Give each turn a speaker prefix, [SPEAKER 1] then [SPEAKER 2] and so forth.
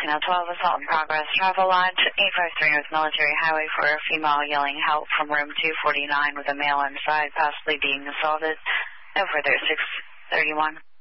[SPEAKER 1] Casino 12, assault in progress. Travel lodge 853 North Military Highway for a female yelling help from room 249 with a male inside, possibly being assaulted. No further 631.